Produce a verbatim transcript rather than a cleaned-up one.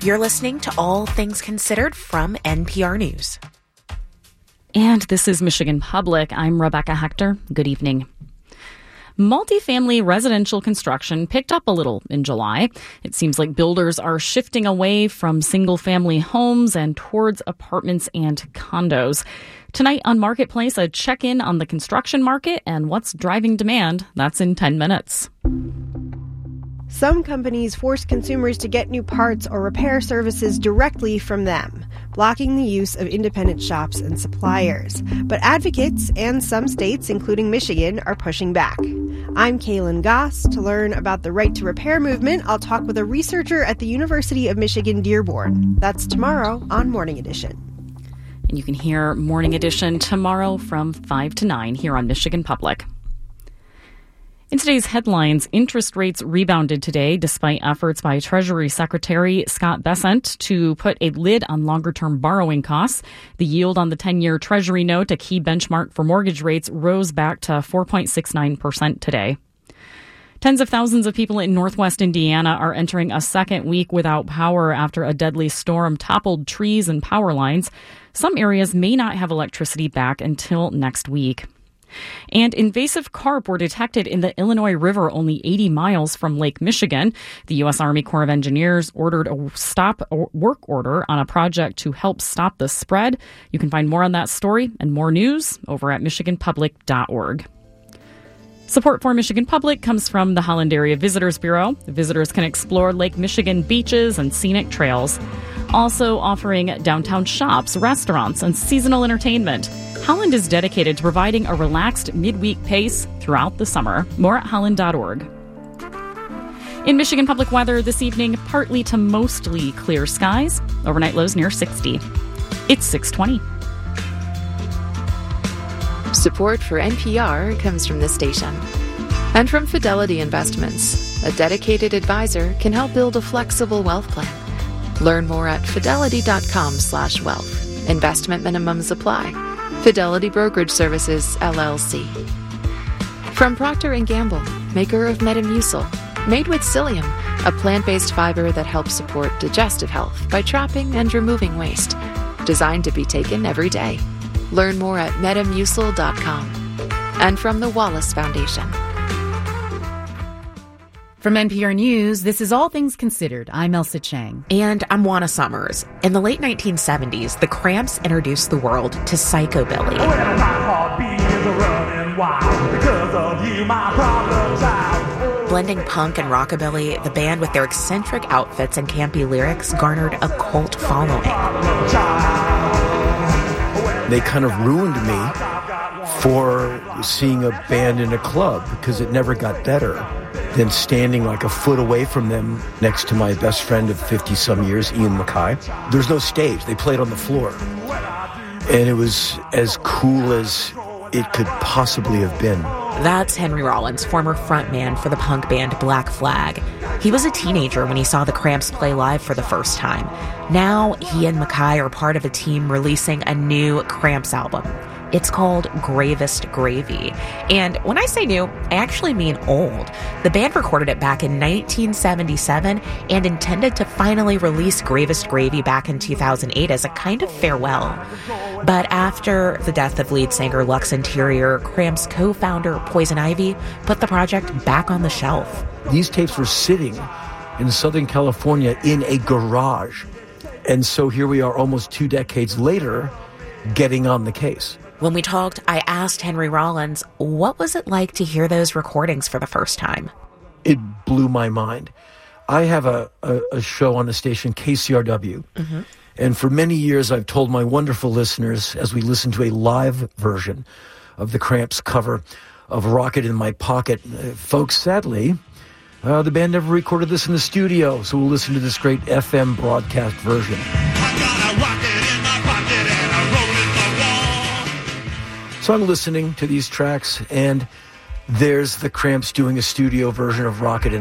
You're listening to All Things Considered from N P R News. And this is Michigan Public. I'm Rebecca Hector. Good evening. Multifamily residential construction picked up a little in July. It seems like builders are shifting away from single-family homes and towards apartments and condos. Tonight on Marketplace, a check-in on the construction market and what's driving demand. That's in ten minutes. Some companies force consumers to get new parts or repair services directly from them, blocking the use of independent shops and suppliers. But advocates and some states, including Michigan, are pushing back. I'm Kaylin Goss. To learn about the Right to Repair movement, I'll talk with a researcher at the University of Michigan Dearborn. That's tomorrow on Morning Edition. And you can hear Morning Edition tomorrow from five to nine here on Michigan Public. In today's headlines, interest rates rebounded today despite efforts by Treasury Secretary Scott Bessent to put a lid on longer-term borrowing costs. The yield on the ten-year Treasury note, a key benchmark for mortgage rates, rose back to four point six nine percent today. Tens of thousands of people in northwest Indiana are entering a second week without power after a deadly storm toppled trees and power lines. Some areas may not have electricity back until next week. And invasive carp were detected in the Illinois River only eighty miles from Lake Michigan. The U S Army Corps of Engineers ordered a stop work order on a project to help stop the spread. You can find more on that story and more news over at michigan public dot org. Support for Michigan Public comes from the Holland Area Visitors Bureau. Visitors can explore Lake Michigan beaches and scenic trails. Also offering downtown shops, restaurants, and seasonal entertainment. Holland is dedicated to providing a relaxed midweek pace throughout the summer. More at holland dot org. In Michigan Public weather this evening, partly to mostly clear skies. Overnight lows near sixty. It's six twenty. Support for N P R comes from this station. And from Fidelity Investments. A dedicated advisor can help build a flexible wealth plan. Learn more at fidelity dot com slash wealth. Investment minimums apply. Fidelity Brokerage Services, L L C. From Procter and Gamble, maker of Metamucil. Made with psyllium, a plant-based fiber that helps support digestive health by trapping and removing waste. Designed to be taken every day. Learn more at metamucil dot com. And from the Wallace Foundation. From N P R News, this is All Things Considered. I'm Elsa Chang. And I'm Juana Summers. In the late nineteen seventies, the Cramps introduced the world to Psychobilly. Well, my heartbeat is running wild because of you, my problem child. Blending punk and rockabilly, the band with their eccentric outfits and campy lyrics garnered a cult following. They kind of ruined me for seeing a band in a club because it never got better than standing like a foot away from them next to my best friend of fifty-some years, Ian Mackay. There's no stage. They played on the floor. And it was as cool as it could possibly have been. That's Henry Rollins, former frontman for the punk band Black Flag. He was a teenager when he saw the Cramps play live for the first time. Now, he and Mackay are part of a team releasing a new Cramps album. It's called Gravest Gravy. And when I say new, I actually mean old. The band recorded it back in nineteen seventy-seven and intended to finally release Gravest Gravy back in two thousand eight as a kind of farewell. But after the death of lead singer Lux Interior, Cramps co-founder Poison Ivy put the project back on the shelf. These tapes were sitting in Southern California in a garage. And so here we are almost two decades later getting on the case. When we talked, I asked Henry Rollins, what was it like to hear those recordings for the first time? It blew my mind. I have a, a, a show on the station, K C R W. Mm-hmm. And for many years, I've told my wonderful listeners, as we listen to a live version of the Cramps cover of Rocket in My Pocket, uh, folks, sadly, uh, the band never recorded this in the studio, so we'll listen to this great F M broadcast version. So I'm listening to these tracks, and there's the Cramps doing a studio version of Rocket in